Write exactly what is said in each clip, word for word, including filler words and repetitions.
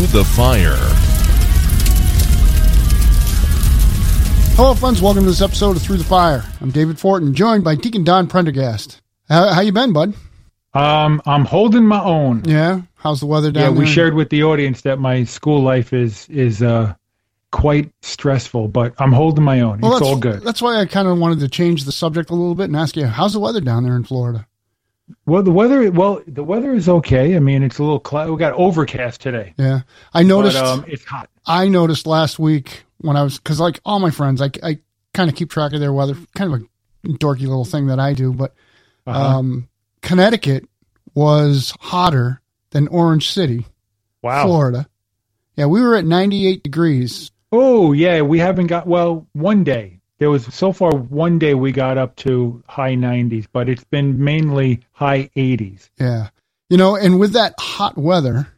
the Fire. Hello, friends. Welcome to this episode of Through the Fire. I'm David Fortin, joined by Deacon Don Prendergast. How, how you been, bud? Um, I'm holding my own. Yeah? How's the weather down yeah, there? we shared with the audience that my school life is is uh, quite stressful, but I'm holding my own. Well, it's that's, all good. That's why I kind of wanted to change the subject a little bit and ask you, how's the weather down there in Florida? Well, the weather, well, the weather is okay. I mean, it's a little cloud. We got overcast today. Yeah. I noticed, but, um, it's hot. I noticed last week when I was, because like all my friends, I, I kind of keep track of their weather, kind of a dorky little thing that I do, but Uh-huh. um, Connecticut was hotter than Orange City, Wow. Florida. Yeah, we were at ninety-eight degrees. Oh, yeah, we haven't got, well, one day. There was, so far, one day we got up to high nineties, but it's been mainly high eighties. Yeah. You know, and with that hot weather,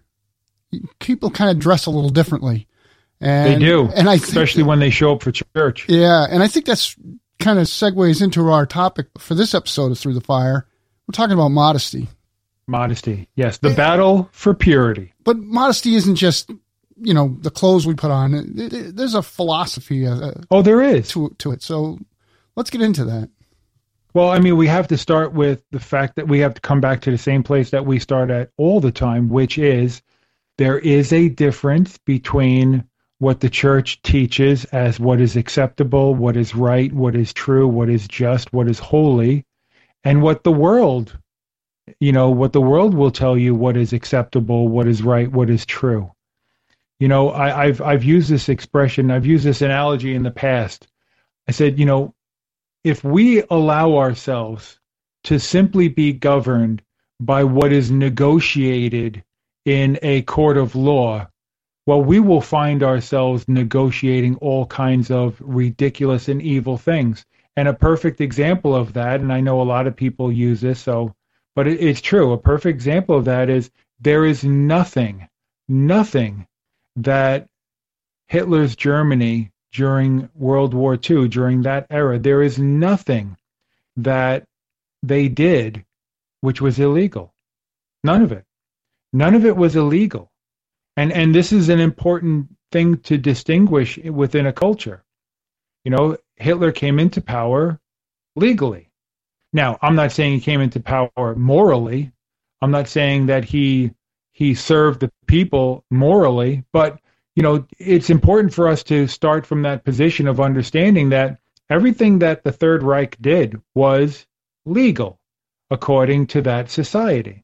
people kind of dress a little differently. And, They do, and I think, especially when they show up for church. Yeah, and I think that's kind of segues into our topic for this episode of Through the Fire. We're talking about modesty. Modesty, yes, the battle for purity. But modesty isn't just, you know, the clothes we put on. It, it, there's a philosophy uh, Oh, there is. to, to it. So let's get into that. Well, I mean, we have to start with the fact that we have to come back to the same place that we start at all the time, which is there is a difference between what the church teaches as what is acceptable, what is right, what is true, what is just, what is holy, and what the world, you know, what the world will tell you what is acceptable, what is right, what is true. You know, I, I've I've used this expression, I've used this analogy in the past. I said, you know, if we allow ourselves to simply be governed by what is negotiated in a court of law, well, we will find ourselves negotiating all kinds of ridiculous and evil things. And a perfect example of that, and I know a lot of people use this, so, but it, it's true. A perfect example of that is there is nothing, nothing that Hitler's Germany during World War Two, during that era, there is nothing that they did which was illegal. None of it. None of it was illegal. And and this is an important thing to distinguish within a culture. You know, Hitler came into power legally. Now, I'm not saying he came into power morally. I'm not saying that he he served the people morally, but you know, it's important for us to start from that position of understanding that everything that the Third Reich did was legal according to that society.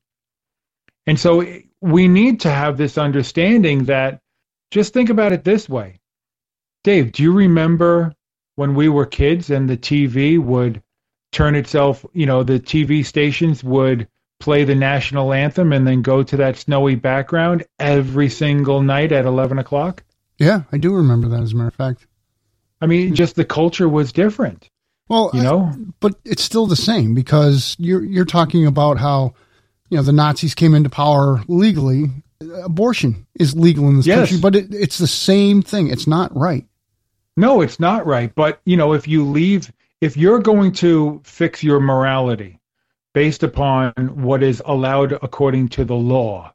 And so we need to have this understanding that, just think about it this way. Dave, do you remember when we were kids and the T V would turn itself, you know, the T V stations would play the national anthem and then go to that snowy background every single night at eleven o'clock? Yeah, I do remember that, as a matter of fact. I mean, just the culture was different. Well, you know, I, but it's still the same, because you're you're talking about how, you know, the Nazis came into power legally. Abortion is legal in this yes. country, but it, it's the same thing. It's not right. No, it's not right. But, you know, if you leave, if you're going to fix your morality based upon what is allowed according to the law,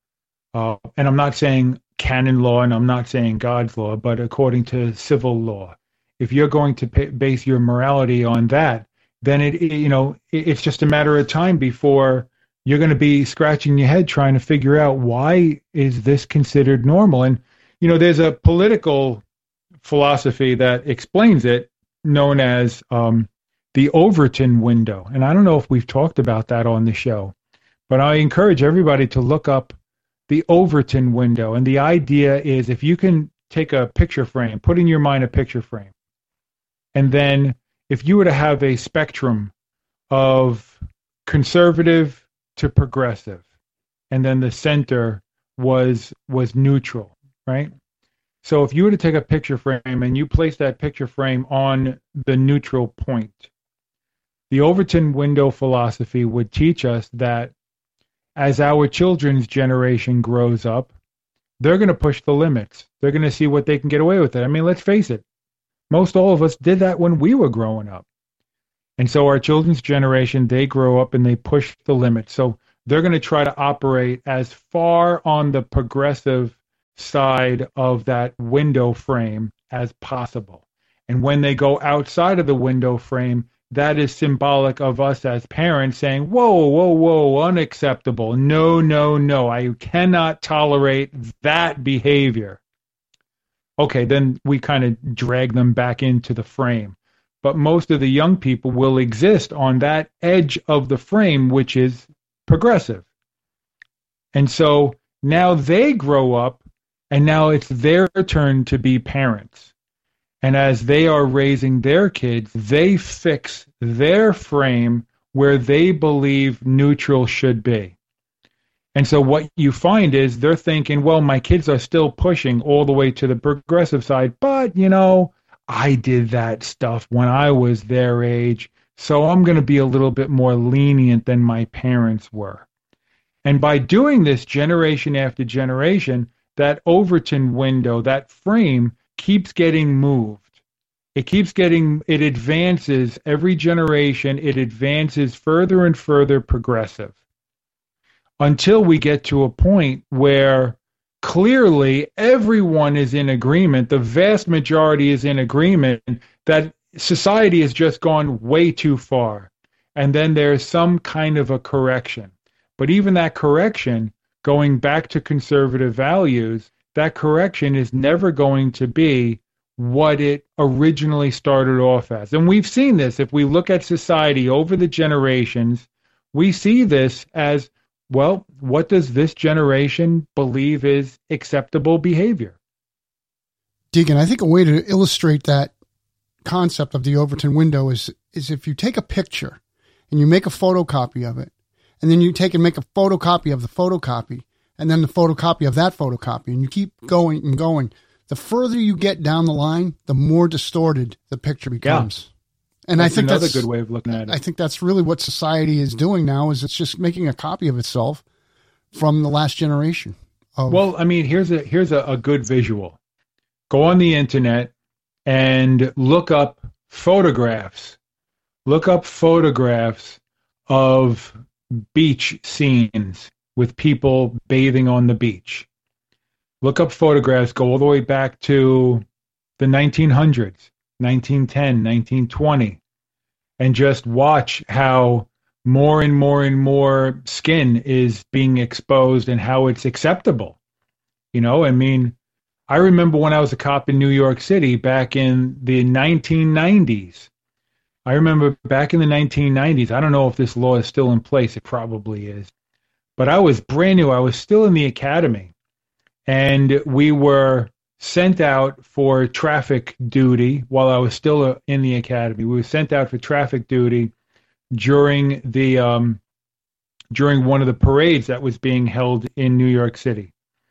uh, and I'm not saying canon law and I'm not saying God's law, but according to civil law, if you're going to pay, base your morality on that, then it, it you know, it, it's just a matter of time before you're going to be scratching your head trying to figure out, why is this considered normal? And, you know, there's a political philosophy that explains it, known as um, the Overton window. And I don't know if we've talked about that on the show, but I encourage everybody to look up the Overton window. And the idea is, if you can take a picture frame, put in your mind a picture frame, and then if you were to have a spectrum of conservative to progressive, and then the center was was neutral, right? So if you were to take a picture frame and you place that picture frame on the neutral point, the Overton window philosophy would teach us that as our children's generation grows up, they're going to push the limits. They're going to see what they can get away with it. I mean, let's face it. Most all of us did that when we were growing up. And so our children's generation, they grow up and they push the limits. So they're going to try to operate as far on the progressive side of that window frame as possible. And when they go outside of the window frame, that is symbolic of us as parents saying, whoa, whoa, whoa, unacceptable. No, no, no. I cannot tolerate that behavior. Okay, then we kind of drag them back into the frame. But most of the young people will exist on that edge of the frame, which is progressive. And so now they grow up, and now it's their turn to be parents. And as they are raising their kids, they fix their frame where they believe neutral should be. And so what you find is they're thinking, well, my kids are still pushing all the way to the progressive side, but, you know, I did that stuff when I was their age, so I'm going to be a little bit more lenient than my parents were. And by doing this generation after generation, that Overton window, that frame, keeps getting moved. It keeps getting, it advances every generation, it advances further and further progressive until we get to a point where clearly everyone is in agreement, the vast majority is in agreement that society has just gone way too far. And then there's some kind of a correction. But even that correction, going back to conservative values, that correction is never going to be what it originally started off as. And we've seen this. If we look at society over the generations, we see this as, well, what does this generation believe is acceptable behavior? Deacon, I think a way to illustrate that concept of the Overton window is, is if you take a picture and you make a photocopy of it, and then you take and make a photocopy of the photocopy, and then the photocopy of that photocopy, and you keep going and going. The further you get down the line, the more distorted the picture becomes. Yeah. And that's I think another that's good way of looking at it. I think that's really what society is doing now, is it's just making a copy of itself from the last generation. Of, well, I mean, here's a here's a, a good visual. Go on the internet and look up photographs. Look up photographs of beach scenes with people bathing on the beach. Look up photographs, go all the way back to the nineteen hundreds, nineteen ten, nineteen twenty, and just watch how more and more and more skin is being exposed and how it's acceptable. You know, I mean, I remember when I was a cop in New York City back in the nineteen nineties. I remember back in the nineteen nineties, I don't know if this law is still in place, it probably is, but I was brand new, I was still in the academy, and we were sent out for traffic duty while I was still in the academy. We were sent out for traffic duty during the um, during one of the parades that was being held in New York City.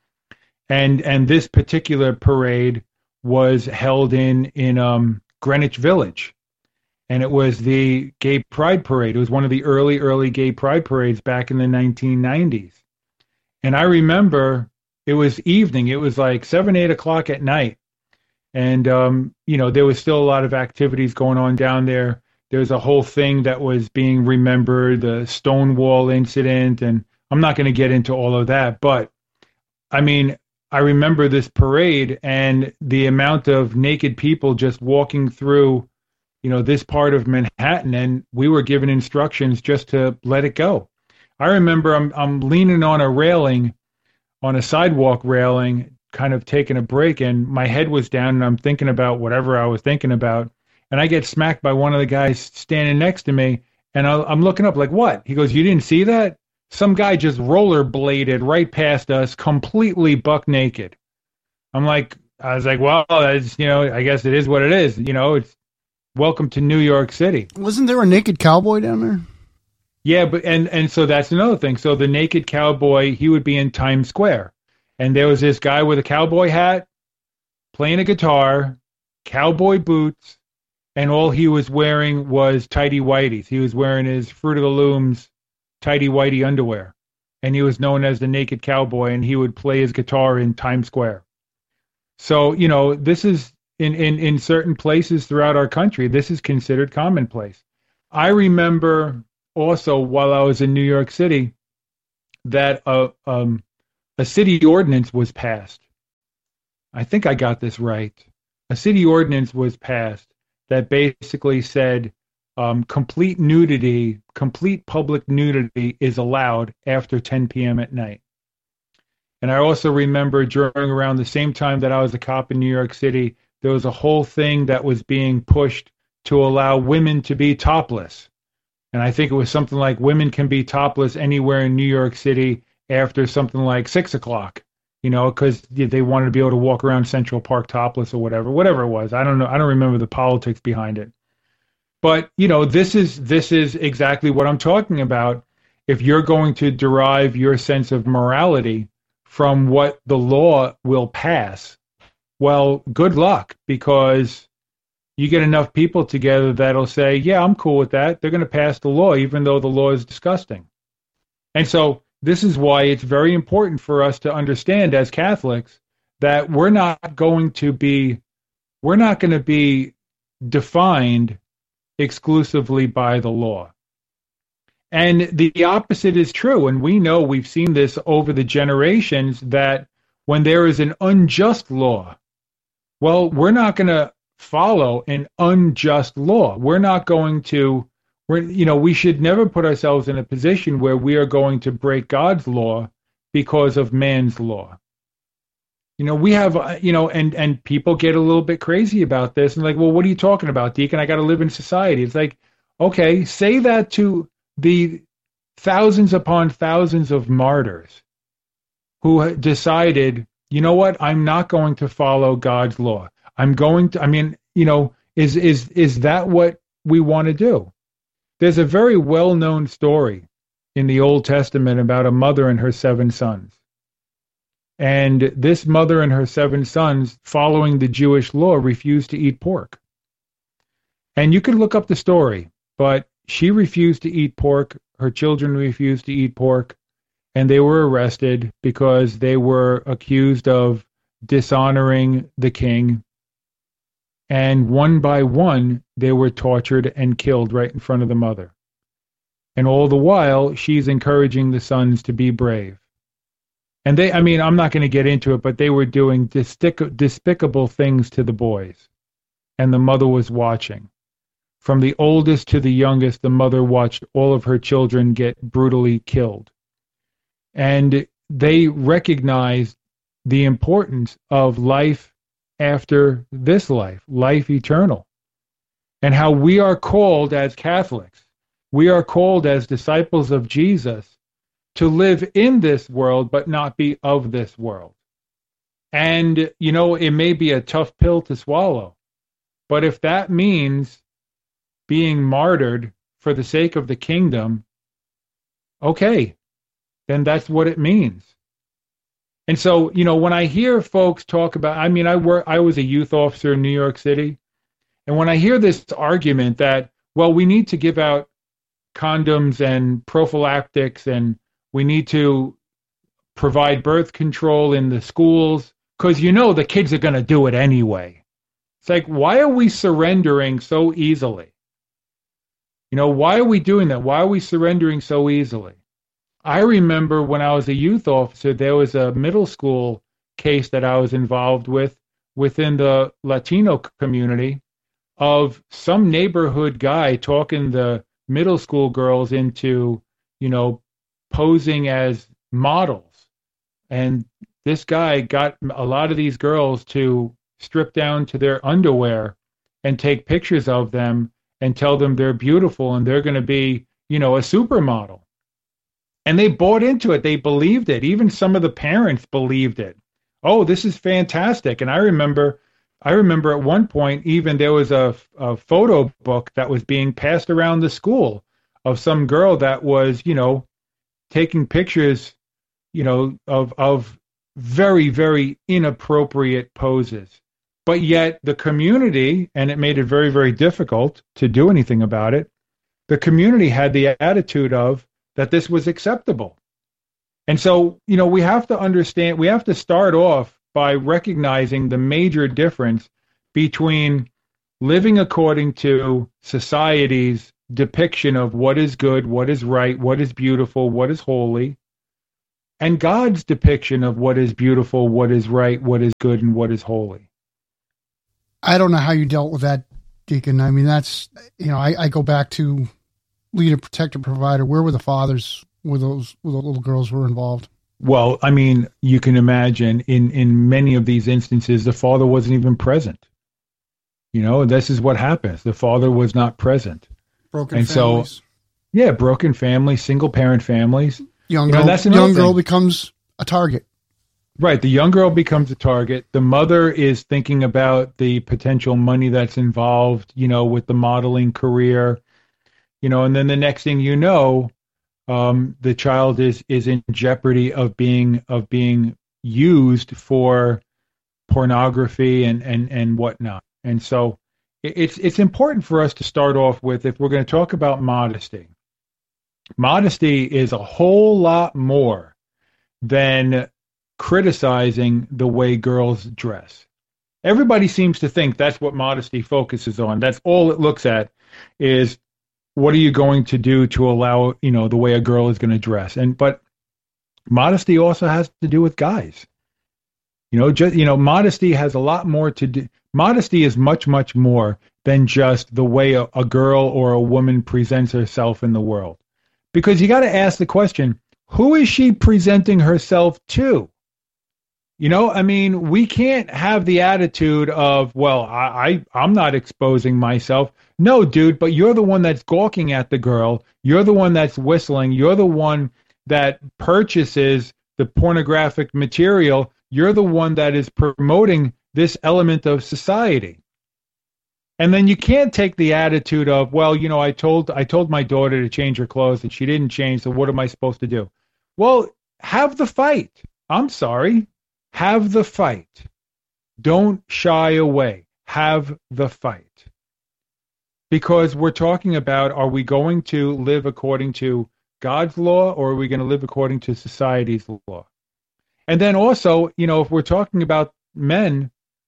And and this particular parade was held in, in um, Greenwich Village. And it was the Gay Pride Parade. It was one of the early, early Gay Pride parades back in the nineteen nineties. And I remember it was evening. It was like seven, eight o'clock at night. And, um, you know, there was still a lot of activities going on down there. There was a whole thing that was being remembered, the Stonewall incident. And I'm not going to get into all of that. But, I mean, I remember this parade and the amount of naked people just walking through, you know, this part of Manhattan, and we were given instructions just to let it go. I remember I'm I'm leaning on a railing, on a sidewalk railing, kind of taking a break, and my head was down, and I'm thinking about whatever I was thinking about, and I get smacked by one of the guys standing next to me, and I, I'm looking up like, what? He goes, you didn't see that? Some guy just rollerbladed right past us, completely buck naked. I'm like, I was like, well, that's, you know, I guess it is what it is. You know, it's welcome to New York City. Wasn't there a naked cowboy down there? Yeah, but and and so that's another thing. So the naked cowboy, he would be in Times Square, and there was this guy with a cowboy hat, playing a guitar, cowboy boots, and all he was wearing was tighty whities. He was wearing his Fruit of the Looms tighty whitey underwear, and he was known as the Naked Cowboy, and he would play his guitar in Times Square. So, you know, this is in, in, in certain places throughout our country, this is considered commonplace. I remember also while I was in New York City that a, um, a city ordinance was passed I think I got this right. A city ordinance was passed that basically said um, complete nudity, complete public nudity is allowed after ten p.m. at night. And I also remember during around the same time that I was a cop in New York City, there was a whole thing that was being pushed to allow women to be topless. And I think it was something like women can be topless anywhere in New York City after something like six o'clock, you know, because they wanted to be able to walk around Central Park topless or whatever, whatever it was. I don't know. I don't remember the politics behind it. But, you know, this is this is exactly what I'm talking about. If you're going to derive your sense of morality from what the law will pass, well, good luck, because you get enough people together that'll say, yeah, I'm cool with that. They're going to pass the law, even though the law is disgusting. And so this is why it's very important for us to understand as Catholics that we're not going to be, we're not going to be defined exclusively by the law. And the opposite is true. And we know, we've seen this over the generations, that when there is an unjust law, well, we're not going to follow an unjust law. We're not going to, we're, you know, we should never put ourselves in a position where we are going to break God's law because of man's law. You know, we have, uh, you know, and, and people get a little bit crazy about this and like, well, what are you talking about, Deacon? I got to live in society. It's like, okay, say that to the thousands upon thousands of martyrs who decided, you know what, I'm not going to follow God's law. I'm going to, I mean, you know, is is is that what we want to do? There's a very well-known story in the Old Testament about a mother and her seven sons. And this mother and her seven sons, following the Jewish law, refused to eat pork. And you can look up the story, but she refused to eat pork. Her children refused to eat pork. And they were arrested because they were accused of dishonoring the king. And one by one, they were tortured and killed right in front of the mother. And all the while, she's encouraging the sons to be brave. And they, I mean, I'm not going to get into it, but they were doing destic- despicable things to the boys. And the mother was watching. From the oldest to the youngest, the mother watched all of her children get brutally killed. And they recognized the importance of life after this life, life eternal, and how we are called as Catholics, we are called as disciples of Jesus to live in this world, but not be of this world. And, you know, it may be a tough pill to swallow, but if that means being martyred for the sake of the kingdom, okay, then that's what it means. And so, you know, when I hear folks talk about, I mean, I work, I was a youth officer in New York City. And when I hear this argument that, well, we need to give out condoms and prophylactics and we need to provide birth control in the schools, because, you know, the kids are going to do it anyway. It's like, why are we surrendering so easily? You know, why are we doing that? Why are we surrendering so easily? I remember when I was a youth officer, there was a middle school case that I was involved with within the Latino community of some neighborhood guy talking the middle school girls into, you know, posing as models. And this guy got a lot of these girls to strip down to their underwear and take pictures of them and tell them they're beautiful and they're going to be, you know, a supermodel. And they bought into it. They believed it. Even some of the parents believed it. Oh, this is fantastic. And I remember, I remember at one point, even there was a, a photo book that was being passed around the school of some girl that was, you know, taking pictures, you know, of, of very, very inappropriate poses. But yet the community, and it made it very, very difficult to do anything about it, the community had the attitude of, that this was acceptable. And so, you know, we have to understand, we have to start off by recognizing the major difference between living according to society's depiction of what is good, what is right, what is beautiful, what is holy, and God's depiction of what is beautiful, what is right, what is good, and what is holy. I don't know how you dealt with that, Deacon. I mean, that's, you know, I, I go back to leader, protector, provider. Where were the fathers where those, where the little girls were involved? Well, I mean, you can imagine in, in many of these instances, the father wasn't even present. You know, this is what happens. The father was not present. Broken and families. So, yeah, broken families, single parent families. Young you girl, know, that's young thing. girl becomes a target. Right. The young girl becomes a target. The mother is thinking about the potential money that's involved, you know, with the modeling career, you know, and then the next thing you know, um, the child is, is in jeopardy of being, of being used for pornography and, and, and whatnot. And so it's, it's important for us to start off with, if we're going to talk about modesty, modesty is a whole lot more than criticizing the way girls dress. Everybody seems to think that's what modesty focuses on. That's all it looks at is what are you going to do to allow, you know, the way a girl is going to dress. And but modesty also has to do with guys. You know, just you know, modesty has a lot more to do. Modesty is much, much more than just the way a, a girl or a woman presents herself in the world. Because you got to ask the question, who is she presenting herself to? You know, I mean, we can't have the attitude of, well, I, I, I'm not exposing myself. No, dude, but you're the one that's gawking at the girl. You're the one that's whistling. You're the one that purchases the pornographic material. You're the one that is promoting this element of society. And then you can't take the attitude of, well, you know, I told I told my daughter to change her clothes and she didn't change, so what am I supposed to do? Well, have the fight. I'm sorry. Have the fight. Don't shy away. Have the fight. Because we're talking about, are we going to live according to God's law or are we going to live according to society's law? And then also, you know, if we're talking about men,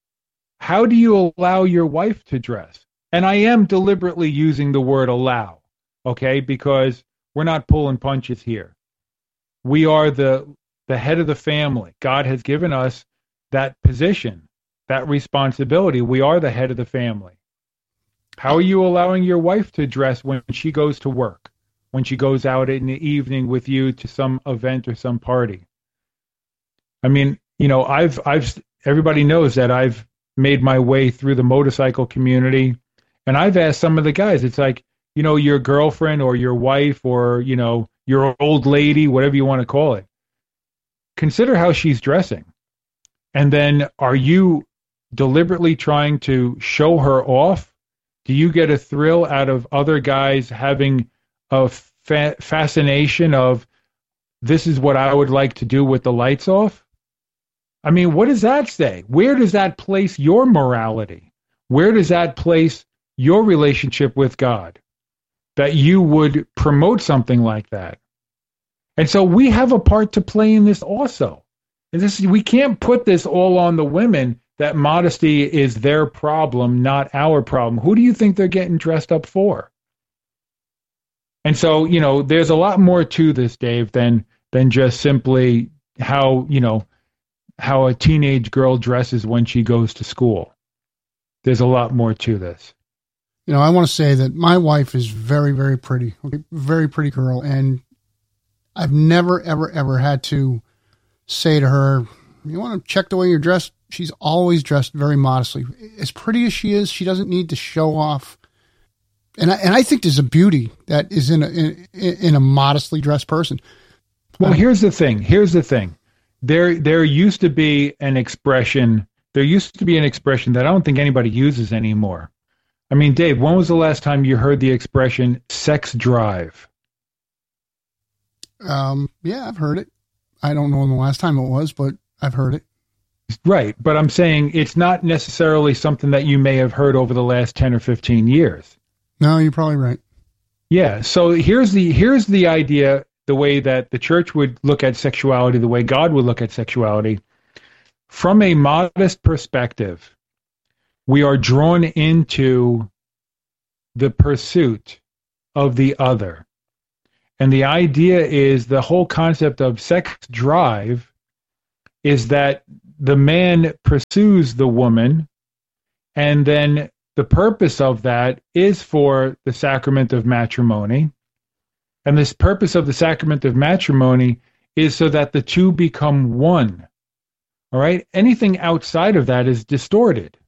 how do you allow your wife to dress? And I am deliberately using the word allow, okay, because we're not pulling punches here. We are the the head of the family. God has given us that position, that responsibility. We are the head of the family. How are you allowing your wife to dress when she goes to work, when she goes out in the evening with you to some event or some party? I mean, you know, I've I've everybody knows that I've made my way through the motorcycle community, and I've asked some of the guys, it's like, you know, your girlfriend or your wife or, you know, your old lady, whatever you want to call it, consider how she's dressing. And then are you deliberately trying to show her off? Do you get a thrill out of other guys having a fa- fascination of, this is what I would like to do with the lights off? I mean, what does that say? Where does that place your morality? Where does that place your relationship with God? That you would promote something like that. And so we have a part to play in this also. And this we can't put this all on the women, that modesty is their problem, not our problem. Who do you think they're getting dressed up for? And so, you know, there's a lot more to this, Dave, than than just simply how, you know, how a teenage girl dresses when she goes to school. There's a lot more to this. You know, I want to say that my wife is very, very pretty, okay? Very pretty girl. And I've never, ever, ever had to say to her, you want to check the way you're dressed? She's always dressed very modestly. As pretty as she is, she doesn't need to show off. And I, and I think there's a beauty that is in a, in, in a modestly dressed person. Well, here's the thing. Here's the thing. There, there used to be an expression. There used to be an expression that I don't think anybody uses anymore. I mean, Dave, when was the last time you heard the expression sex drive? Um, yeah, I've heard it. I don't know when the last time it was, but I've heard it. Right. But I'm saying it's not necessarily something that you may have heard over the last ten or fifteen years. No, you're probably right. Yeah. So here's the, here's the idea, the way that the church would look at sexuality, the way God would look at sexuality. From a modest perspective, we are drawn into the pursuit of the other. And the idea is the whole concept of sex drive is that the man pursues the woman, and then the purpose of that is for the sacrament of matrimony. And this purpose of the sacrament of matrimony is so that the two become one. All right? Anything outside of that is distorted.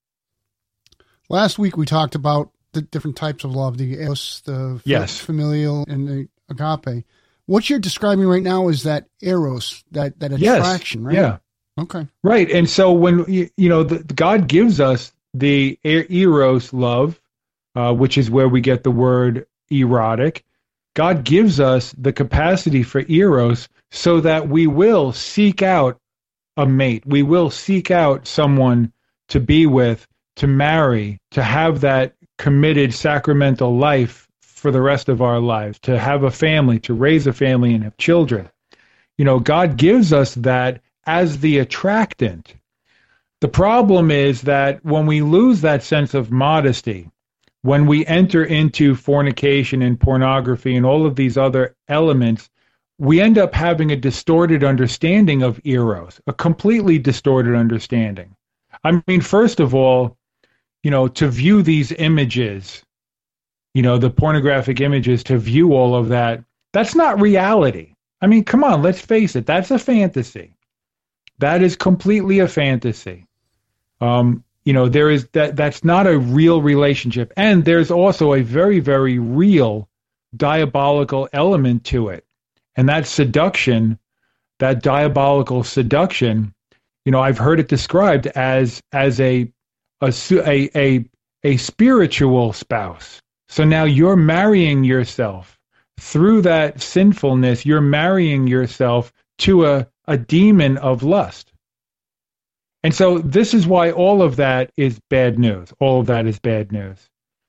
Last week we talked about the different types of love, the eros, the yes. familial, and the agape. What you're describing right now is that eros, that, that attraction, yes. right? Yeah. Okay. Right. And so when, you, you know, the, God gives us the eros love, uh, which is where we get the word erotic. God gives us the capacity for eros so that we will seek out a mate. We will seek out someone to be with, to marry, to have that committed sacramental life for the rest of our lives, to have a family, to raise a family and have children. You know, God gives us that as the attractant. The problem is that when we lose that sense of modesty, when we enter into fornication and pornography and all of these other elements, we end up having a distorted understanding of eros, a completely distorted understanding. I mean, first of all, you know, to view these images, you know, the pornographic images, to view all of that, that's not reality. I mean, come on, let's face it, that's a fantasy. That is completely a fantasy. Um, you know, there is that that's not a real relationship. And there's also a very, very real diabolical element to it. And that seduction, that diabolical seduction, you know, I've heard it described as as a a a a, a spiritual spouse. So now you're marrying yourself through that sinfulness. You're marrying yourself to a, a demon of lust. And so this is why all of that is bad news. All of that is bad news.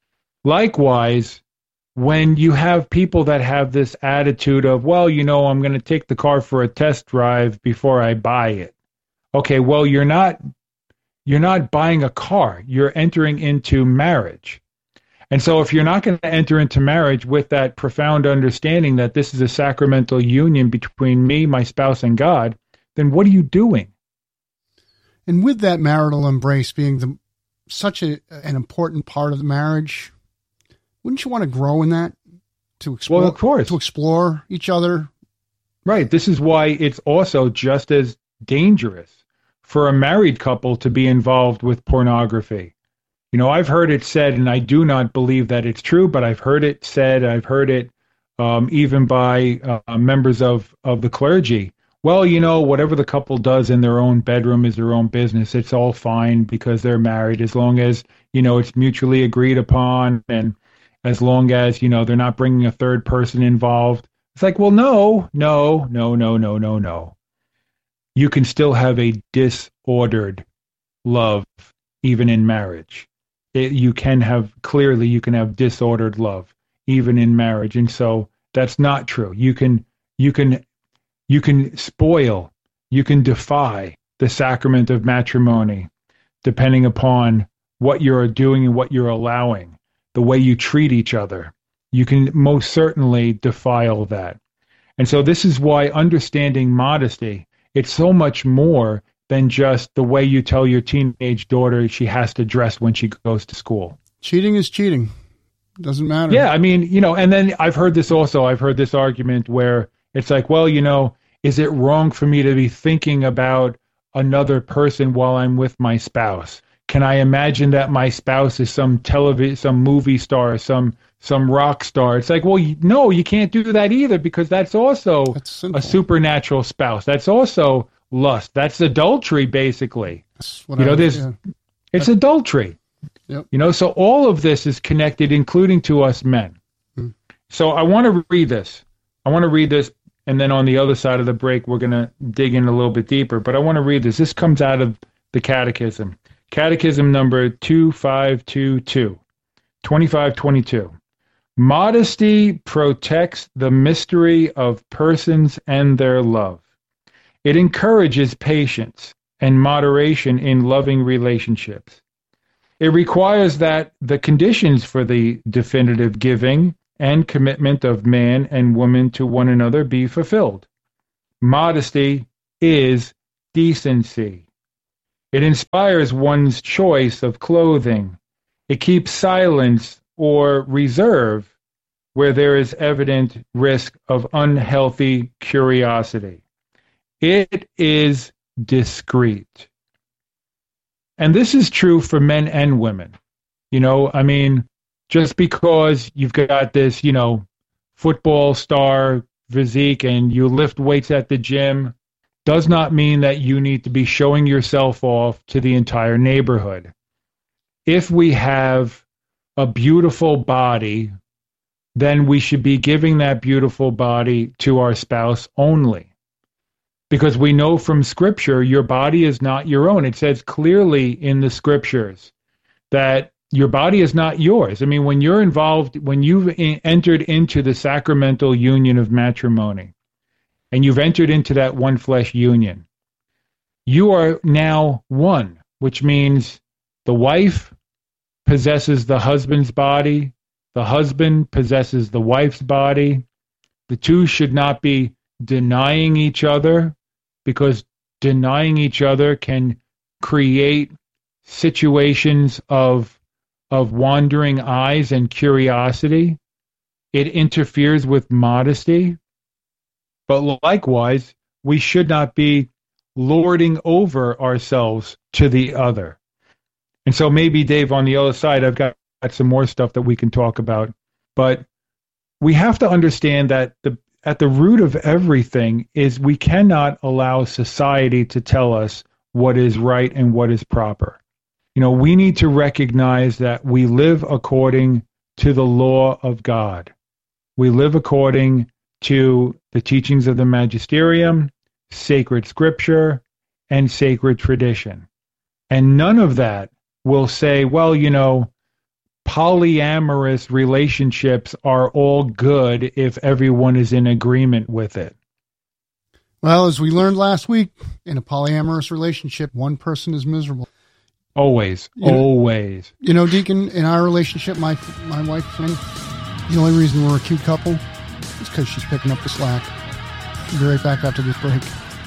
Likewise, when you have people that have this attitude of, well, you know, I'm going to take the car for a test drive before I buy it. Okay, well, you're not you're not buying a car. You're entering into marriage. And so if you're not going to enter into marriage with that profound understanding that this is a sacramental union between me, my spouse, and God, then what are you doing? And with that marital embrace being the such a, an important part of the marriage, wouldn't you want to grow in that? To explore, well, of course. To explore each other? Right. This is why it's also just as dangerous for a married couple to be involved with pornography. You know, I've heard it said, and I do not believe that it's true, but I've heard it said, I've heard it um, even by uh, members of, of the clergy. Well, you know, whatever the couple does in their own bedroom is their own business. It's all fine because they're married, as long as, you know, it's mutually agreed upon, and as long as, you know, they're not bringing a third person involved. It's like, well, no, no, no, no, no, no, no. You can still have a disordered love even in marriage. It, you can have, clearly, you can have disordered love even in marriage. And so that's not true. You can, you can, you can spoil, you can defy the sacrament of matrimony depending upon what you're doing and what you're allowing, the way you treat each other. You can most certainly defile that. And so this is why understanding modesty, it's so much more than just the way you tell your teenage daughter she has to dress when she goes to school. Cheating is cheating. Doesn't matter. Yeah, I mean, you know, and then I've heard this also. I've heard this argument where it's like, well, you know, is it wrong for me to be thinking about another person while I'm with my spouse? Can I imagine that my spouse is some television, some movie star, some some rock star? It's like, well, you, no, you can't do that either, because that's also that's a supernatural spouse. That's also lust. That's adultery, basically. That's what you know, I, there's yeah. It's that's, adultery. Yep. You know, so all of this is connected, including to us men. Hmm. So I want to read this. I want to read this, and then on the other side of the break, we're going to dig in a little bit deeper. But I want to read this. This comes out of the Catechism. Catechism number two five two two, twenty-five twenty-two. Modesty protects the mystery of persons and their love. It encourages patience and moderation in loving relationships. It requires that the conditions for the definitive giving and commitment of man and woman to one another be fulfilled. Modesty is decency. It inspires one's choice of clothing. It keeps silence or reserve where there is evident risk of unhealthy curiosity. It is discreet. And this is true for men and women. You know, I mean, just because you've got this, you know, football star physique and you lift weights at the gym does not mean that you need to be showing yourself off to the entire neighborhood. If we have a beautiful body, then we should be giving that beautiful body to our spouse only. Because we know from Scripture, your body is not your own. It says clearly in the Scriptures that your body is not yours. I mean, when you're involved, when you've entered into the sacramental union of matrimony, and you've entered into that one flesh union, you are now one, which means the wife possesses the husband's body, the husband possesses the wife's body. The two should not be denying each other, because denying each other can create situations of, of wandering eyes and curiosity. It interferes with modesty. But likewise, we should not be lording over ourselves to the other. And so maybe, Dave, on the other side, I've got some more stuff that we can talk about. But we have to understand that the at the root of everything is we cannot allow society to tell us what is right and what is proper. You know, we need to recognize that we live according to the law of God. We live according to the teachings of the magisterium, sacred scripture, and sacred tradition. And none of that will say, well, you know, polyamorous relationships are all good if everyone is in agreement with it. Well, as we learned last week, in a polyamorous relationship, one person is miserable. Always, you know, always. You know, Deacon, in our relationship, my my wife and the only reason we're a cute couple is because she's picking up the slack. We'll be right back after this break.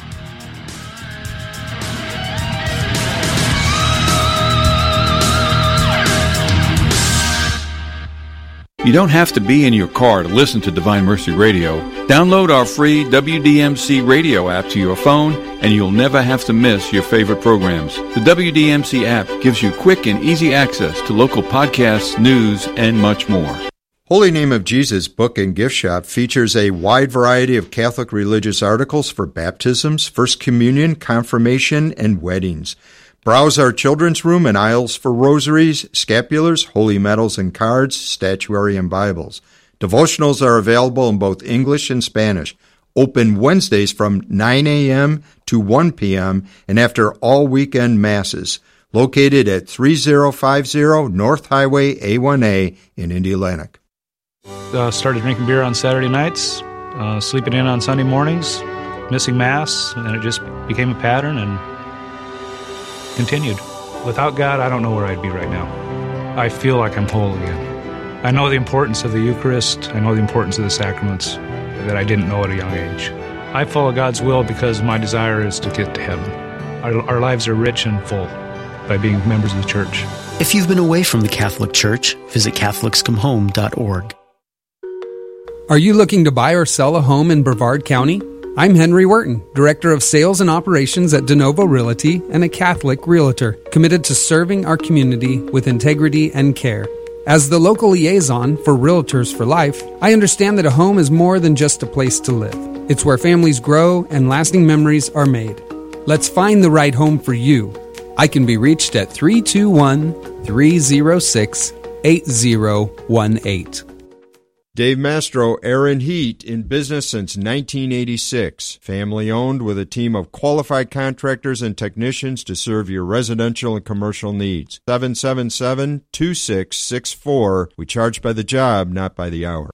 You don't have to be in your car to listen to Divine Mercy Radio. Download our free W D M C radio app to your phone, and you'll never have to miss your favorite programs. The W D M C app gives you quick and easy access to local podcasts, news, and much more. Holy Name of Jesus Book and Gift Shop features a wide variety of Catholic religious articles for baptisms, First Communion, confirmation, and weddings. Browse our children's room and aisles for rosaries, scapulars, holy medals and cards, statuary, and Bibles. Devotionals are available in both English and Spanish. Open Wednesdays from nine a.m. to one p.m. and after all weekend masses. Located at thirty fifty North Highway A one A in Indianapolis. Uh, started drinking beer on Saturday nights, uh, sleeping in on Sunday mornings, missing Mass, and it just became a pattern and continued. Without God, I don't know where I'd be right now. I feel like I'm whole again. I know the importance of the Eucharist. I know the importance of the sacraments that I didn't know at a young age. I follow God's will because my desire is to get to heaven. Our, our lives are rich and full by being members of the Church. If you've been away from the Catholic Church, visit Catholics Come Home dot org. Are you looking to buy or sell a home in Brevard County? I'm Henry Wharton, Director of Sales and Operations at DeNovo Realty and a Catholic Realtor, committed to serving our community with integrity and care. As the local liaison for Realtors for Life, I understand that a home is more than just a place to live. It's where families grow and lasting memories are made. Let's find the right home for you. I can be reached at three two one, three oh six, eight oh one eight. Dave Mastro, Aaron Heat, in business since nineteen eighty-six. Family owned with a team of qualified contractors and technicians to serve your residential and commercial needs. seven seven seven, two six six four. We charge by the job, not by the hour.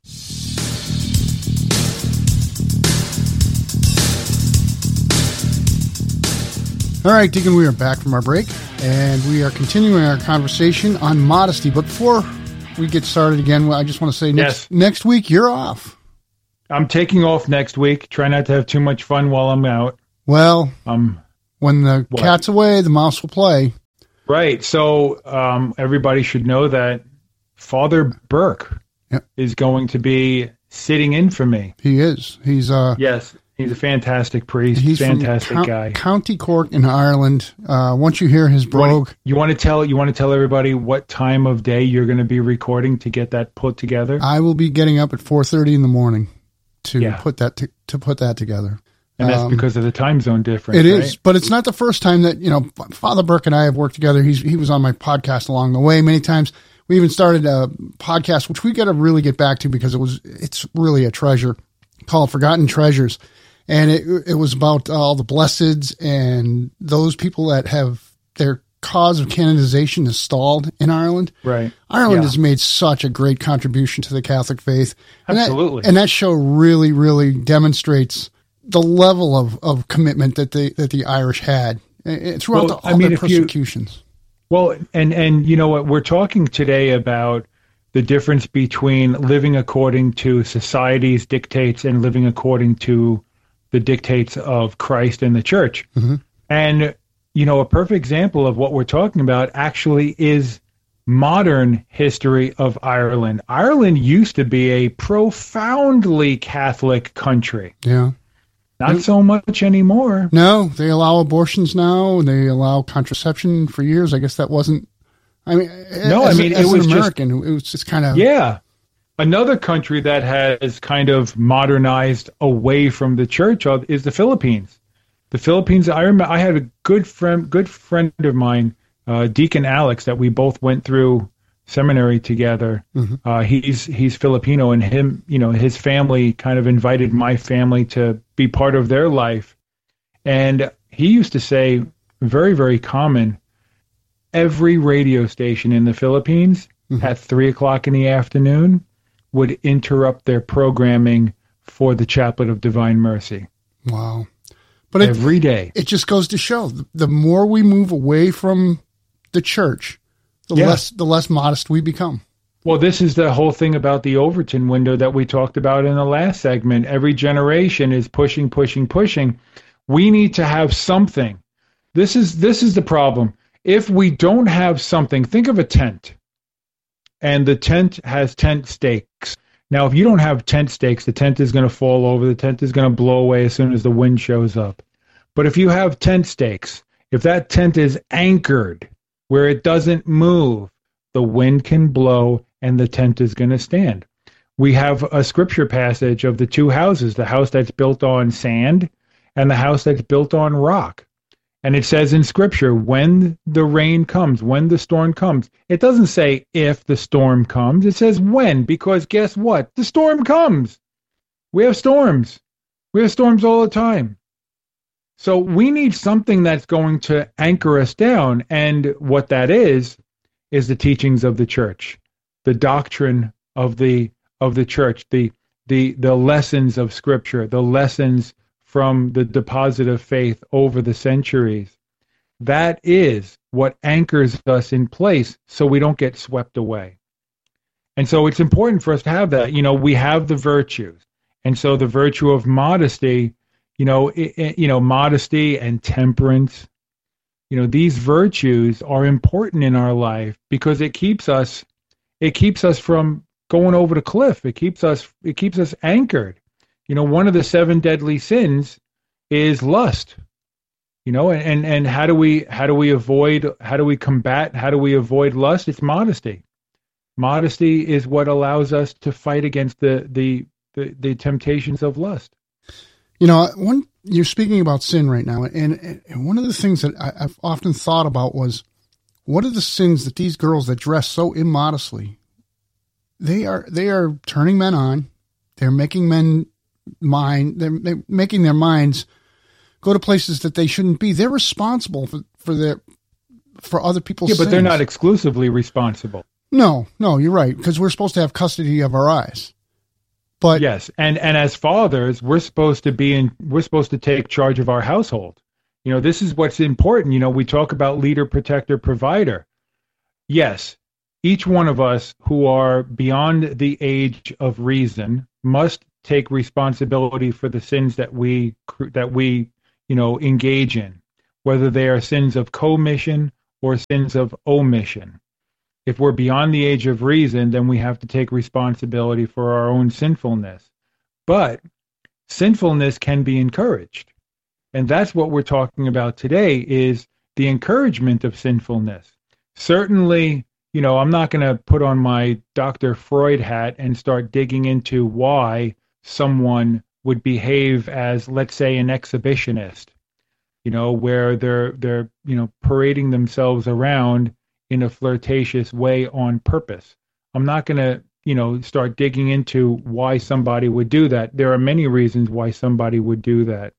All right, Deacon, we are back from our break, and we are continuing our conversation on modesty. But before we get started again, I just want to say next Yes. next week you're off. I'm taking off next week. Try not to have too much fun while I'm out. Well, Um, when the what? cat's away, the mouse will play. Right. So um, everybody should know that Father Burke Yep. is going to be sitting in for me. He is. He's uh Yes. He's a fantastic priest. he's fantastic from Count- guy. County Cork in Ireland. Uh, once you hear his You wanna- brogue, You want to tell you want to tell everybody what time of day you're going to be recording to get that put together? I will be getting up at four thirty in the morning to Yeah. put that to, to put that together. And that's Um, because of the time zone difference. It is, right? but it's not the first time that, you know, Father Burke and I have worked together. He's, he was on my podcast along the way many times. We even started a podcast, which we got to really get back to because it was, it's really a treasure, called Forgotten Treasures. And it, it was about all the blesseds and those people that have their cause of canonization is stalled in Ireland. Right. Ireland Yeah. has made such a great contribution to the Catholic faith. And Absolutely. That, and that show really, really demonstrates the level of, of commitment that the that the Irish had uh, throughout Well, the, I all mean, their if you- persecutions. Well, and and you know what, we're talking today about the difference between living according to society's dictates and living according to the dictates of Christ and the church. Mm-hmm. And you know, a perfect example of what we're talking about actually is modern history of Ireland. Ireland used to be a profoundly Catholic country. Yeah. Not so much anymore. No, they allow abortions now, and they allow contraception for years. I guess that wasn't. I mean, No, as, I mean, as it was an just- American, it was just kind of Yeah. Another country that has kind of modernized away from the church of- is the Philippines. The Philippines, I remember I had a good friend, good friend of mine, uh, Deacon Alex, that we both went through seminary together. Mm-hmm. Uh, he's he's Filipino, and him, you know, his family kind of invited my family to be part of their life. And he used to say, very, very common, every radio station in the Philippines Mm-hmm. at three o'clock in the afternoon would interrupt their programming for the Chaplet of Divine Mercy wow. But it, every day. it just goes to show the, the more we move away from the church, the Yeah. less the less modest we become. Well, this is the whole thing about the Overton window that we talked about in the last segment. Every generation is pushing, pushing, pushing. We need to have something. This is this is the problem. If we don't have something, think of a tent. And the tent has tent stakes. Now, if you don't have tent stakes, the tent is going to fall over. The tent is going to blow away as soon as the wind shows up. But if you have tent stakes, if that tent is anchored where it doesn't move, the wind can blow and the tent is going to stand. We have a scripture passage of the two houses, the house that's built on sand and the house that's built on rock. And it says in scripture, when the rain comes, when the storm comes, it doesn't say if the storm comes, it says when, because guess what? The storm comes. We have storms. We have storms all the time. So we need something that's going to anchor us down. And what that is, is the teachings of the church, the doctrine of the of the church, the the the lessons of scripture, the lessons from the deposit of faith over the centuries. That is what anchors us in place so we don't get swept away. And so it's important for us to have that. You know, we have the virtues. And so the virtue of modesty, you know, it, it, you know, modesty and temperance, you know, these virtues are important in our life because it keeps us it keeps us from going over the cliff. It keeps us it keeps us anchored. You know, one of the seven deadly sins is lust. You know, and, and, and how do we how do we avoid how do we combat how do we avoid lust? It's modesty. Modesty is what allows us to fight against the the the, the temptations of lust. You know, one you're speaking about sin right now, and, and one of the things that I, I've often thought about was, what are the sins that these girls that dress so immodestly, they are they are turning men on, they're making men mind, they're, they're making their minds go to places that they shouldn't be. They're responsible for for their for other people's. Yeah, but sins. they're not exclusively responsible. No, no, you're right, because we're supposed to have custody of our eyes. But yes, and and as fathers, we're supposed to be in. We're supposed to take charge of our household. You know, this is what's important. You know, we talk about leader, protector, provider. Yes, each one of us who are beyond the age of reason must take responsibility for the sins that we that we you know engage in, whether they are sins of commission or sins of omission. If we're beyond the age of reason, then we have to take responsibility for our own sinfulness. But sinfulness can be encouraged. And that's what we're talking about today, is the encouragement of sinfulness. Certainly, you know, I'm not going to put on my Doctor Freud hat and start digging into why someone would behave as, let's say, an exhibitionist, you know, where they're, they're, you know, parading themselves around in a flirtatious way on purpose. I'm not going to, you know, start digging into why somebody would do that. There are many reasons why somebody would do that.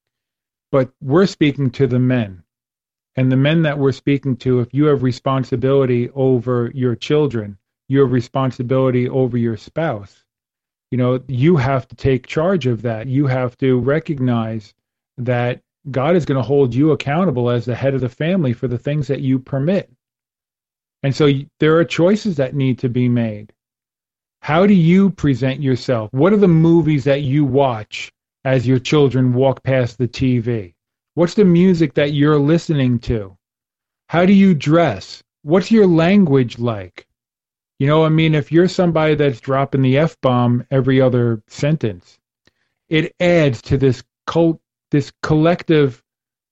But we're speaking to the men. And the men that we're speaking to, if you have responsibility over your children, you have responsibility over your spouse, you know, you have to take charge of that. You have to recognize that God is going to hold you accountable as the head of the family for the things that you permit. And so there are choices that need to be made. How do you present yourself? What are the movies that you watch as your children walk past the T V? What's the music that you're listening to? How do you dress? What's your language like? You know, I mean, if you're somebody that's dropping the F-bomb every other sentence, it adds to this cult, this collective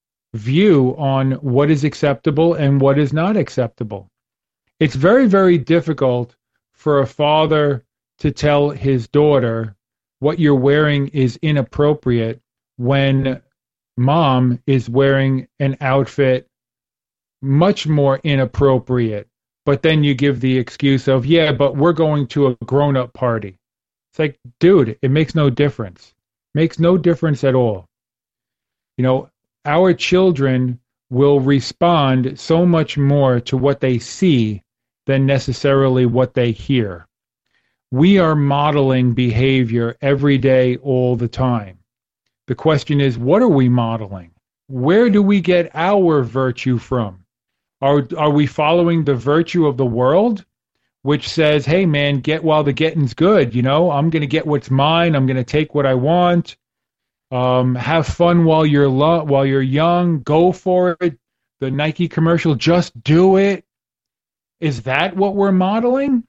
view on what is acceptable and what is not acceptable. It's very, very difficult for a father to tell his daughter what you're wearing is inappropriate when mom is wearing an outfit much more inappropriate. But then you give the excuse of, yeah, but we're going to a grown-up party. It's like, dude, it makes no difference. Makes no difference at all. You know, our children will respond so much more to what they see than necessarily what they hear. We are modeling behavior every day, all the time. The question is, what are we modeling? Where do we get our virtue from? Are, are we following the virtue of the world, which says, hey, man, get while the getting's good. You know, I'm going to get what's mine. I'm going to take what I want. Um, have fun while you're lo- while you're young. Go for it. The Nike commercial, just do it. Is that what we're modeling?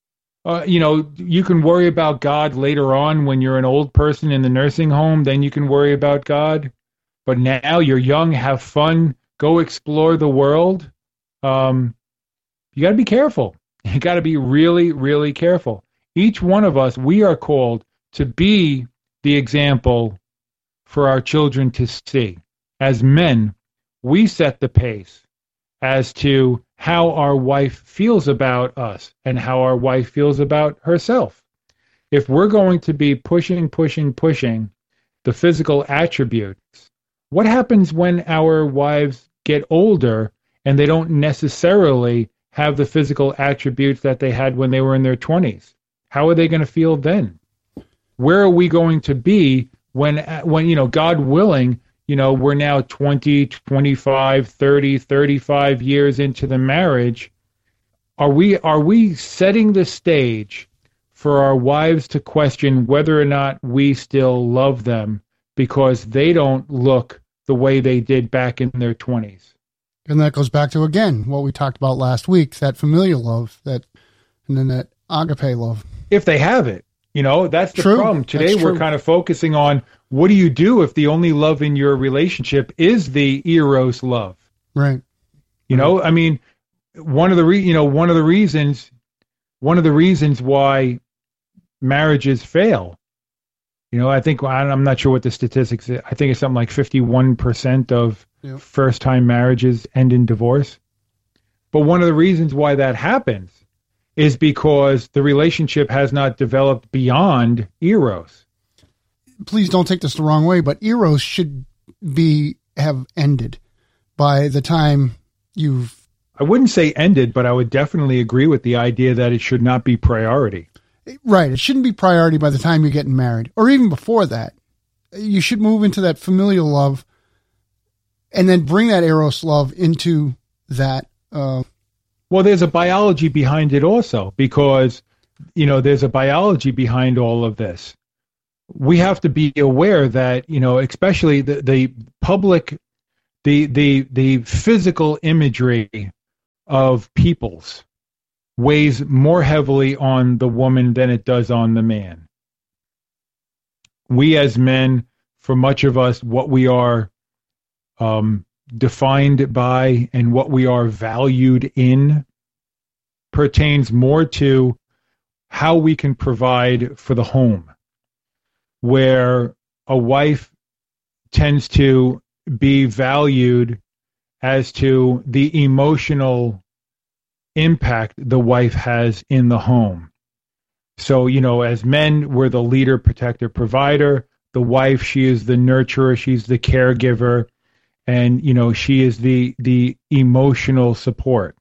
Uh, you know, you can worry about God later on when you're an old person in the nursing home. Then you can worry about God. But now you're young, have fun, go explore the world. Um, you got to be careful. You got to be really, really careful. Each one of us, we are called to be the example for our children to see. As men, we set the pace as to how our wife feels about us and how our wife feels about herself. If we're going to be pushing, pushing, pushing the physical attributes, what happens when our wives get older and they don't necessarily have the physical attributes that they had when they were in their twenties? How are they going to feel then? Where are we going to be when, when, you know, God willing, you know, we're now twenty, twenty-five, thirty, thirty-five years into the marriage? Are we, are we setting the stage for our wives to question whether or not we still love them because they don't look the way they did back in their twenties? And that goes back to, again, what we talked about last week, that familial love, that, and then that agape love. If they have it, you know, that's the True. problem. Today That's we're true. kind of focusing on what do you do if the only love in your relationship is the eros love? Right. You know, I mean, one of the re- you know, one of the reasons, one of the reasons why marriages fail, you know, I think, I'm not sure what the statistics is. I think it's something like fifty-one percent of Yep. first-time marriages end in divorce. But one of the reasons why that happens is because the relationship has not developed beyond eros. Please don't take this the wrong way, but eros should be have ended by the time you've... I wouldn't say ended, but I would definitely agree with the idea that it should not be priority. Right. It shouldn't be priority by the time you're getting married, or even before that. You should move into that familial love and then bring that eros love into that uh, Well, there's a biology behind it also, because, you know, there's a biology behind all of this. We have to be aware that, you know, especially the, the public, the, the, the physical imagery of peoples weighs more heavily on the woman than it does on the man. We as men, for much of us, what we are um, defined by and what we are valued in pertains more to how we can provide for the home, where a wife tends to be valued as to the emotional impact the wife has in the home. So, you know, as men, we're the leader, protector, provider. The wife, she is the nurturer, she's the caregiver, and, you know, she is the the emotional support.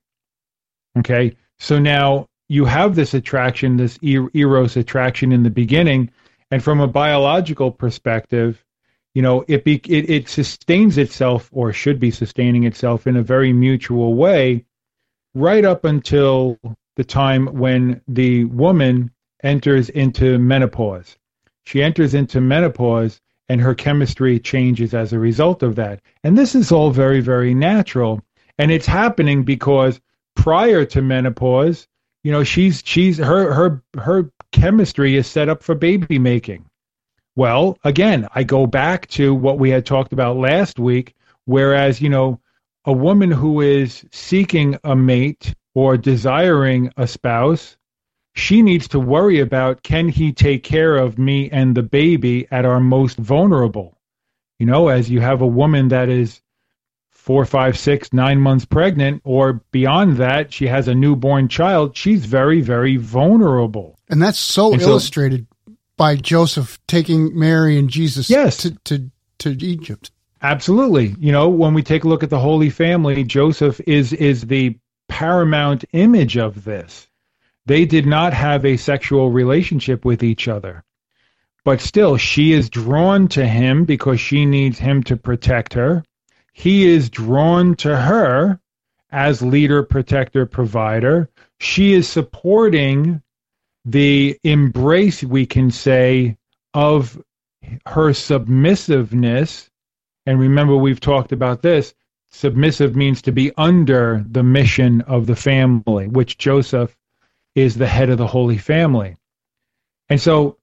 Okay? So now you have this attraction, this eros attraction in the beginning, and from a biological perspective, you know, it, be, it it sustains itself, or should be sustaining itself, in a very mutual way, right up until the time when the woman enters into menopause. She enters into menopause, and her chemistry changes as a result of that. And this is all very, very natural. And it's happening because prior to menopause, you know, she's she's her her her chemistry is set up for baby making. Well, again, I go back to what we had talked about last week, whereas, you know, a woman who is seeking a mate or desiring a spouse, she needs to worry about, can he take care of me and the baby at our most vulnerable? You know, as you have a woman that is four, five, six, nine months pregnant, or beyond that, she has a newborn child, she's very, very vulnerable. And that's so and illustrated so, by Joseph taking Mary and Jesus yes. to, to, to Egypt. Absolutely. You know, when we take a look at the Holy Family, Joseph is is the paramount image of this. They did not have a sexual relationship with each other. But still, she is drawn to him because she needs him to protect her. He is drawn to her as leader, protector, provider. She is supporting the embrace, we can say, of her submissiveness. And remember, we've talked about this. Submissive means to be under the mission of the family, which Joseph is the head of the Holy Family. And so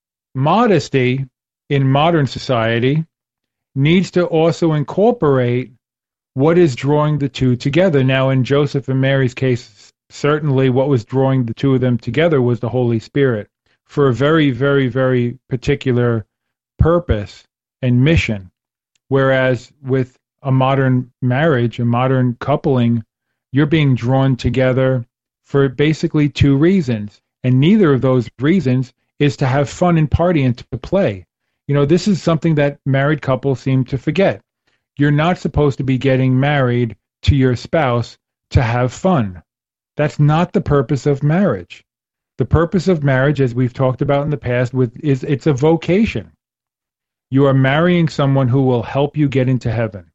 modesty in modern society needs to also incorporate what is drawing the two together. Now, in Joseph and Mary's case, certainly what was drawing the two of them together was the Holy Spirit for a very, very, very particular purpose and mission. Whereas with a modern marriage, a modern coupling, you're being drawn together for basically two reasons. And neither of those reasons is to have fun and party and to play. You know, this is something that married couples seem to forget. You're not supposed to be getting married to your spouse to have fun. That's not the purpose of marriage. The purpose of marriage, as we've talked about in the past, with is it's a vocation. You are marrying someone who will help you get into heaven.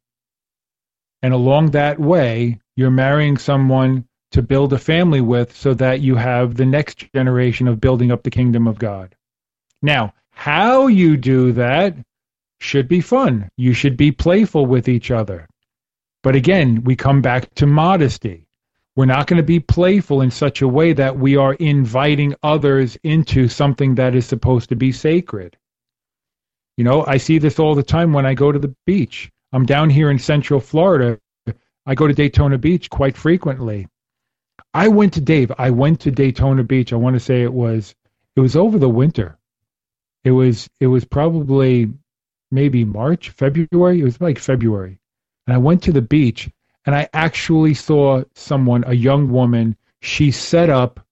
And along that way, you're marrying someone to build a family with so that you have the next generation of building up the kingdom of God. Now, how you do that should be fun. You should be playful with each other. But again, we come back to modesty. We're not going to be playful in such a way that we are inviting others into something that is supposed to be sacred. You know, I see this all the time when I go to the beach. I'm down here in Central Florida. I go to Daytona Beach quite frequently. I went to Dave. I went to Daytona Beach. I want to say it was it was over the winter. It was it was probably maybe March, February. It was like February. And I went to the beach and I actually saw someone, a young woman, she set up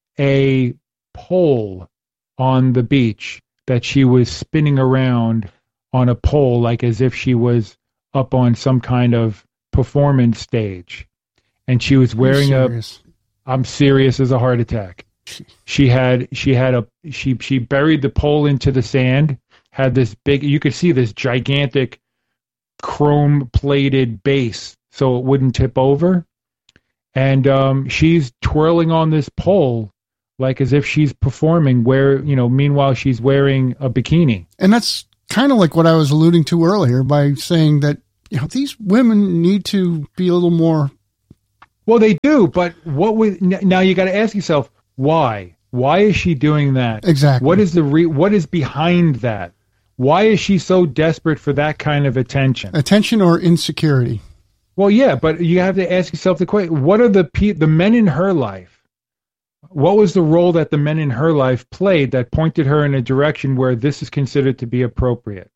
a pole on the beach that she was spinning around on a pole like as if she was up on some kind of performance stage. And she was wearing a I'm serious as a heart attack. She had she had a she she buried the pole into the sand, had this big, you could see this gigantic chrome plated base so it wouldn't tip over. And um, she's twirling on this pole like as if she's performing, where, you know, meanwhile she's wearing a bikini. And that's kind of like what I was alluding to earlier by saying that, you know, these women need to be a little more. Well, they do, but what we now you got to ask yourself, why? Why is she doing that? Exactly. What is the re, what is behind that? Why is she so desperate for that kind of attention? Attention or insecurity? Well, yeah, but you have to ask yourself the question: what are the pe- the men in her life? What was the role that the men in her life played that pointed her in a direction where this is considered to be appropriate?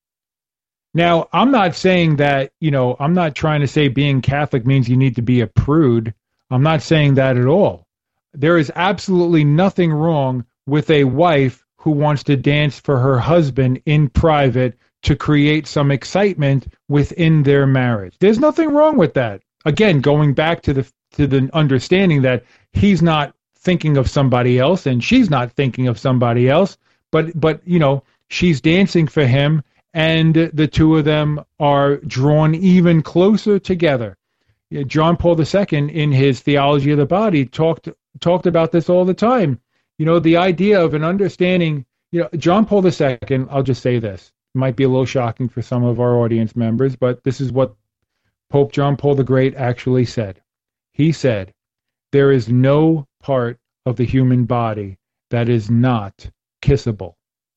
Now, I'm not saying that, you know, I'm not trying to say being Catholic means you need to be a prude. I'm not saying that at all. There is absolutely nothing wrong with a wife who wants to dance for her husband in private to create some excitement within their marriage. There's nothing wrong with that. Again, going back to the to the understanding that he's not thinking of somebody else and she's not thinking of somebody else, but but you know, she's dancing for him, and the two of them are drawn even closer together. John Paul the Second, in his Theology of the Body, talked talked about this all the time. You know, the idea of an understanding, you know, John Paul the Second, I'll just say this, it might be a little shocking for some of our audience members, but this is what Pope John Paul the Great actually said. He said, there is no part of the human body that is not kissable.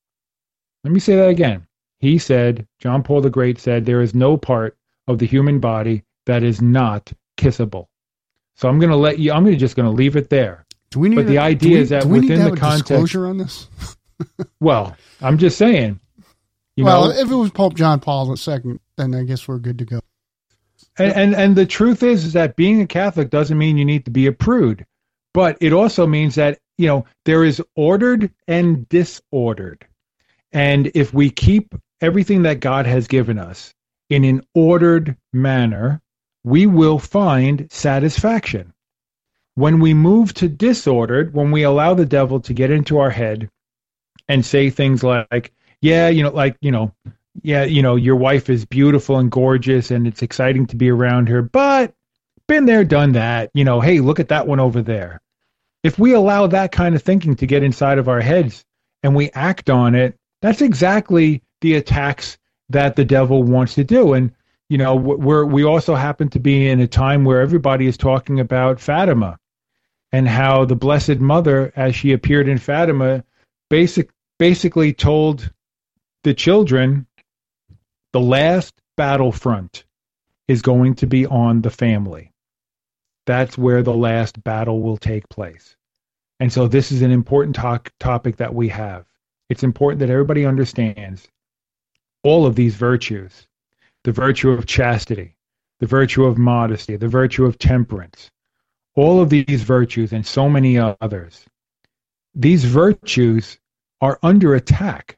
Let me say that again. He said, John Paul the Great said, there is no part of the human body that is not kissable. So I'm going to let you, I'm just going to leave it there. Do we need but the a, idea we, is that do we within need to have the a context. Disclosure on this? Well, I'm just saying. You well, know, if it was Pope John Paul the Second, then I guess we're good to go. And, and and the truth is, is that being a Catholic doesn't mean you need to be a prude, but it also means that, you know, there is ordered and disordered. And if we keep everything that God has given us in an ordered manner, we will find satisfaction. When we move to disordered, when we allow the devil to get into our head and say things like, yeah, you know, like, you know, yeah, you know, your wife is beautiful and gorgeous and it's exciting to be around her, but been there, done that. You know, hey, look at that one over there. If we allow that kind of thinking to get inside of our heads and we act on it, that's exactly the attacks that the devil wants to do. And, you know, we're, we also happen to be in a time where everybody is talking about Fatima and how the Blessed Mother, as she appeared in Fatima, basic, basically told the children, the last battlefront is going to be on the family. That's where the last battle will take place. And so this is an important to- topic that we have. It's important that everybody understands all of these virtues, the virtue of chastity, the virtue of modesty, the virtue of temperance, all of these virtues and so many others. These virtues are under attack.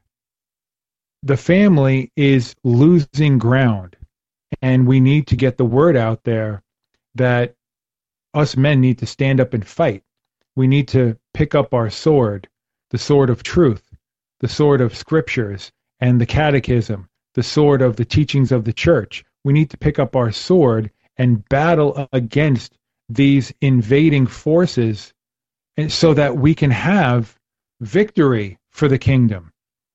The family is losing ground, and we need to get the word out there that us men need to stand up and fight. We need to pick up our sword, the sword of truth, the sword of scriptures and the catechism, the sword of the teachings of the church. We need to pick up our sword and battle against these invading forces, and so that we can have victory for the kingdom.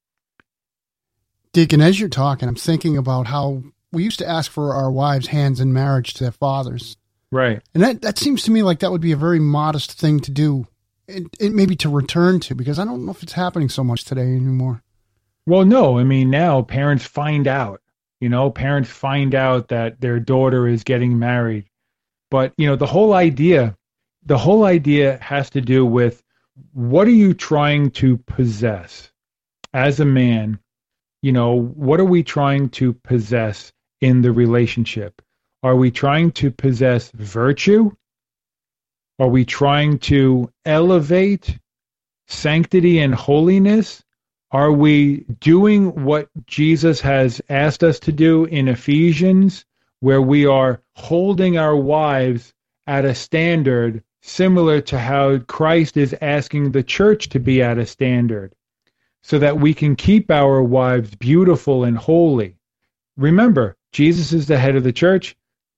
Deacon, as you're talking, I'm thinking about how we used to ask for our wives' hands in marriage to their fathers. Right. And that, that seems to me like that would be a very modest thing to do, it, it maybe to return to, because I don't know if it's happening so much today anymore. Well, no, I mean, now parents find out, you know, parents find out that their daughter is getting married. But, you know, the whole idea, the whole idea has to do with, what are you trying to possess as a man? You know, what are we trying to possess in the relationship? Are we trying to possess virtue? Are we trying to elevate sanctity and holiness? Are we doing what Jesus has asked us to do in Ephesians, where we are holding our wives at a standard similar to how Christ is asking the church to be at a standard, so that we can keep our wives beautiful and holy? Remember, Jesus is the head of the church.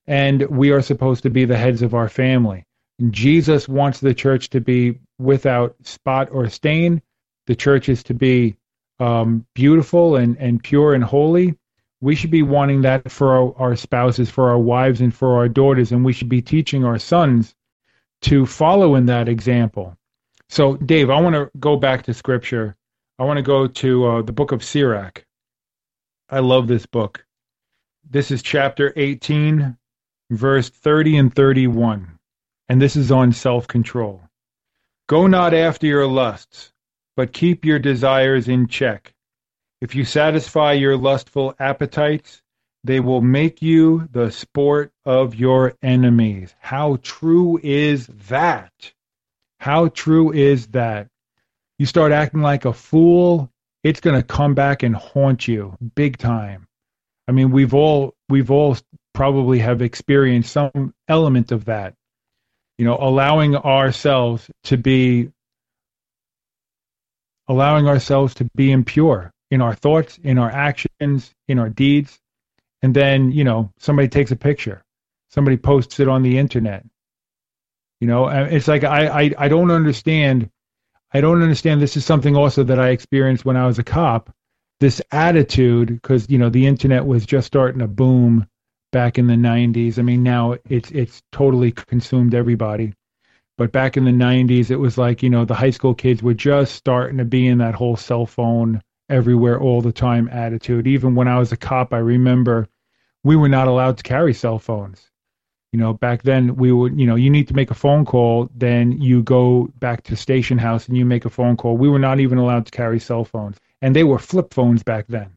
and we are supposed to be the heads of our family. And Jesus wants the church to be without spot or stain. The church is to be um, beautiful and, and pure and holy. We should be wanting that for our, our spouses, for our wives, and for our daughters, and we should be teaching our sons to follow in that example. So, Dave, I want to go back to Scripture. I want to go to uh, the book of Sirach. I love this book. This is chapter eighteen, verse thirty and thirty-one, and this is on self-control. Go not after your lusts, but keep your desires in check. If you satisfy your lustful appetites, they will make you the sport of your enemies. How true is that? How true is that? You start acting like a fool, it's going to come back and haunt you big time. I mean, we've all we've all probably have experienced some element of that. You know, allowing ourselves to be allowing ourselves to be impure in our thoughts, in our actions, in our deeds. And then, you know, somebody takes a picture. Somebody posts it on the internet. You know, it's like I, I, I don't understand. I don't understand. This is something also that I experienced when I was a cop. This attitude, because, you know, the internet was just starting to boom back in the nineties. I mean, now it's it's totally consumed everybody. But back in the nineties, it was like, you know, the high school kids were just starting to be in that whole cell phone everywhere all the time attitude. Even when I was a cop, I remember we were not allowed to carry cell phones. You know, back then we would, you know, you need to make a phone call, then you go back to station house and you make a phone call. We were not even allowed to carry cell phones. And they were flip phones back then.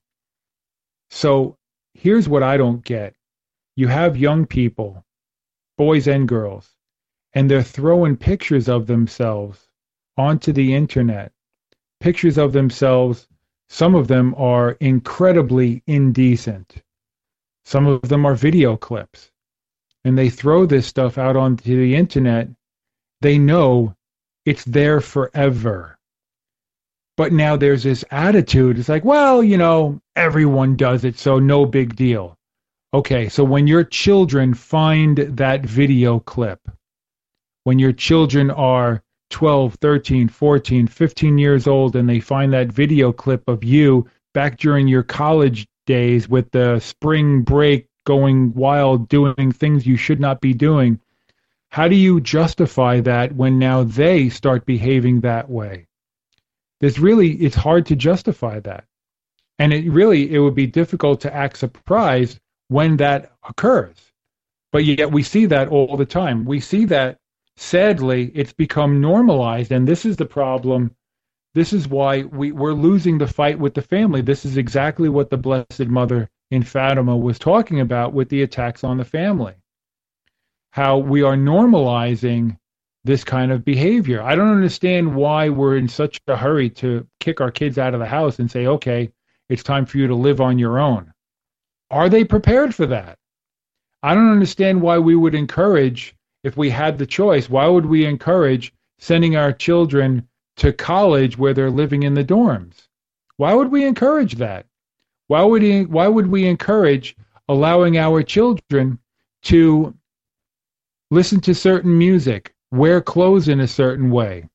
So here's what I don't get. You have young people, boys and girls, and they're throwing pictures of themselves onto the internet. Pictures of themselves, some of them are incredibly indecent. Some of them are video clips. And they throw this stuff out onto the internet. They know it's there forever. But now there's this attitude. It's like, well, you know, everyone does it, so no big deal. Okay, so when your children find that video clip, when your children are twelve, thirteen, fourteen, fifteen years old and they find that video clip of you back during your college days with the spring break going wild, doing things you should not be doing, how do you justify that when now they start behaving that way? There's really, it's hard to justify that. And it really, it would be difficult to act surprised when that occurs. But yet we see that all the time. We see that, sadly, it's become normalized. And this is the problem. This is why we, we're losing the fight with the family. This is exactly what the Blessed Mother in Fatima was talking about with the attacks on the family. How we are normalizing this kind of behavior. I don't understand why we're in such a hurry to kick our kids out of the house and say, okay, it's time for you to live on your own. Are they prepared for that? I don't understand why we would encourage, if we had the choice, why would we encourage sending our children to college where they're living in the dorms? Why would we encourage that? Why would we, why would we encourage allowing our children to listen to certain music, wear clothes in a certain way,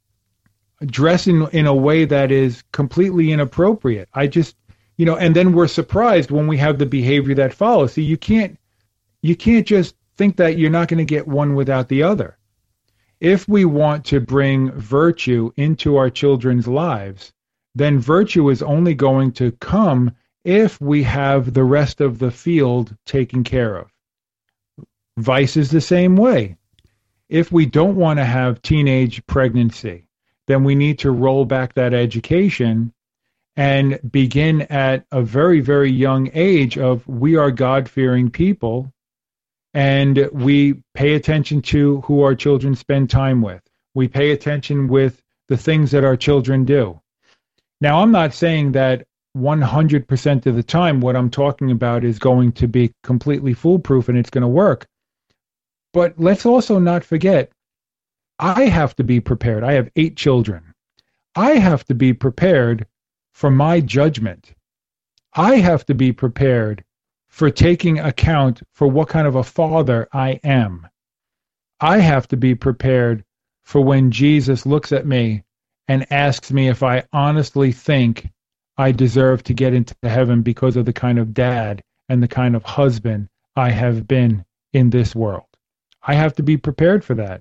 dress in, in a way that is completely inappropriate? I just, you know, and then we're surprised when we have the behavior that follows. See, you can't, you can't just think that you're not going to get one without the other. If we want to bring virtue into our children's lives, then virtue is only going to come if we have the rest of the field taken care of. Vice is the same way. If we don't want to have teenage pregnancy, then we need to roll back that education and begin at a very, very young age of we are God-fearing people, and we pay attention to who our children spend time with. We pay attention with the things that our children do. Now, I'm not saying that one hundred percent of the time what I'm talking about is going to be completely foolproof and it's going to work. But let's also not forget, I have to be prepared. I have eight children. I have to be prepared for my judgment. I have to be prepared for taking account for what kind of a father I am. I have to be prepared for when Jesus looks at me and asks me if I honestly think I deserve to get into heaven because of the kind of dad and the kind of husband I have been in this world. I have to be prepared for that.